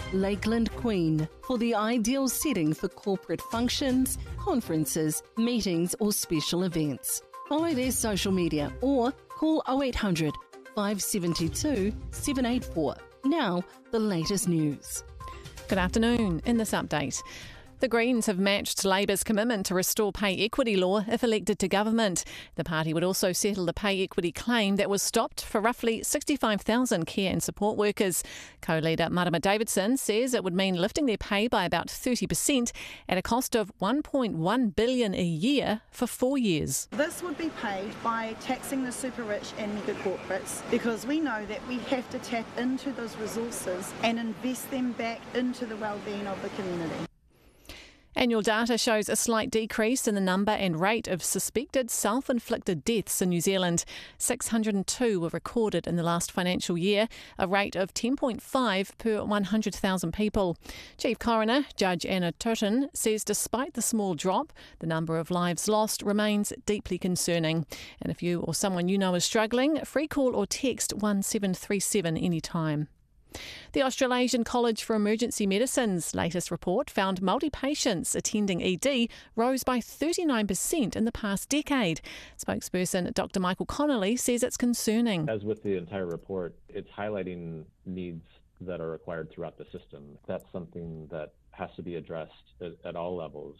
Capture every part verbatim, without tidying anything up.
Lakeland Queen for the ideal setting for corporate functions, conferences, meetings or special events. Follow their social media or call oh eight hundred, five seven two, seven eight four. Now, the latest news. Good afternoon. In this update, the Greens have matched Labour's commitment to restore pay equity law if elected to government. The party would also settle the pay equity claim that was stopped for roughly sixty-five thousand care and support workers. Co-leader Marama Davidson says it would mean lifting their pay by about thirty percent at a cost of one point one billion dollars a year for four years. This would be paid by taxing the super rich and mega corporates, because we know that we have to tap into those resources and invest them back into the well-being of the community. Annual data shows a slight decrease in the number and rate of suspected self-inflicted deaths in New Zealand. six hundred two were recorded in the last financial year, a rate of ten point five per one hundred thousand people. Chief Coroner Judge Anna Turton says despite the small drop, the number of lives lost remains deeply concerning. And if you or someone you know is struggling, free call or text one seven three seven anytime. The Australasian College for Emergency Medicine's latest report found Māori patients attending E D rose by thirty-nine percent in the past decade. Spokesperson Doctor Michael Connolly says it's concerning. As with the entire report, it's highlighting needs that are required throughout the system. That's something that has to be addressed at, at all levels.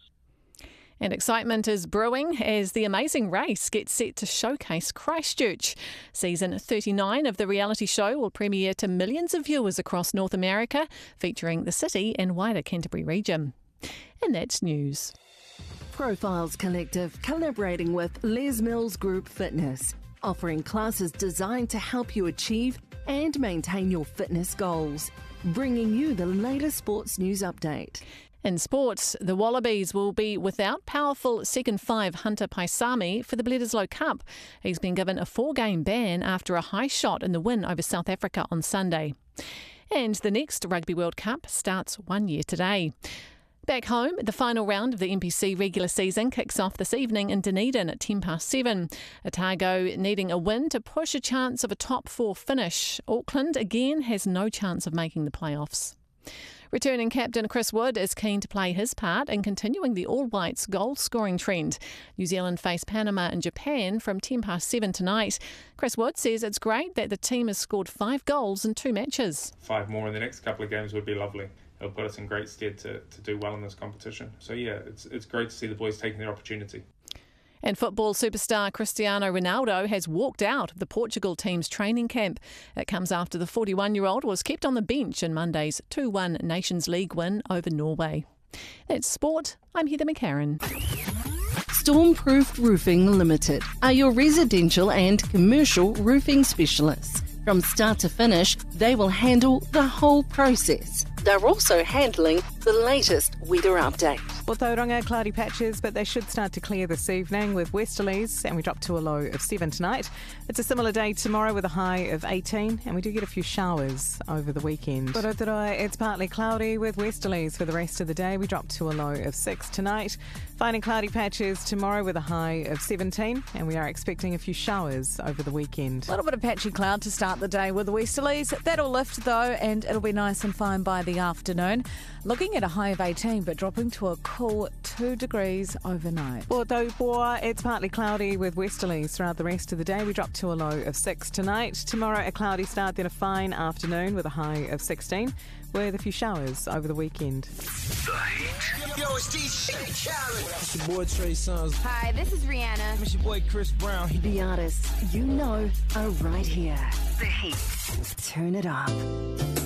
And excitement is brewing as The Amazing Race gets set to showcase Christchurch. Season thirty-nine of the reality show will premiere to millions of viewers across North America, featuring the city and wider Canterbury region. And that's news. Profiles Collective collaborating with Les Mills Group Fitness, offering classes designed to help you achieve and maintain your fitness goals. Bringing you the latest sports news update. In sports, the Wallabies will be without powerful second five Hunter Paisami for the Bledisloe Cup. He's been given a four-game ban after a high shot in the win over South Africa on Sunday. And the next Rugby World Cup starts one year today. Back home, the final round of the N P C regular season kicks off this evening in Dunedin at ten past seven. Otago needing a win to push a chance of a top four finish. Auckland again has no chance of making the playoffs. Returning captain Chris Wood is keen to play his part in continuing the All Whites goal-scoring trend. New Zealand face Panama and Japan from ten past seven tonight. Chris Wood says it's great that the team has scored five goals in two matches. Five more in the next couple of games would be lovely. It'll put us in great stead to, to do well in this competition. So yeah, it's it's great to see the boys taking their opportunity. And football superstar Cristiano Ronaldo has walked out of the Portugal team's training camp. It comes after the forty-one-year-old was kept on the bench in Monday's two one Nations League win over Norway. That's sport. I'm Heather McCarran. Stormproof Roofing Limited are your residential and commercial roofing specialists. From start to finish, they will handle the whole process. They're also handling the latest weather update. Well, Tauranga, cloudy patches, but they should start to clear this evening with westerlies, and we drop to a low of seven tonight. It's a similar day tomorrow with a high of eighteen, and we do get a few showers over the weekend. Rotorua, it's partly cloudy with westerlies for the rest of the day. We drop to a low of six tonight. Finding cloudy patches tomorrow with a high of seventeen, and we are expecting a few showers over the weekend. A little bit of patchy cloud to start the day with the westerlies. That'll lift though, and it'll be nice and fine by the afternoon. Looking at a high of eighteen, but dropping to a cool two degrees overnight. For Taupua, it's partly cloudy with westerlies throughout the rest of the day. We drop to a low of six tonight. Tomorrow, a cloudy start, then a fine afternoon with a high of sixteen, with a few showers over the weekend. The Heat. Yo, it's D J Khaled. It's your boy Trey Songz. Hi, this is Rihanna. It's your boy Chris Brown. The artists you know are right here. The Heat. Turn it up.